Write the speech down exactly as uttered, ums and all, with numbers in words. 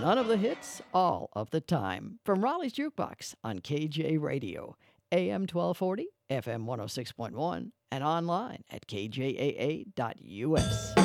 None of the hits, all of the time. From Raleigh's Jukebox on K J Radio, A M twelve forty, F M one oh six point one, and online at K J A A dot U S.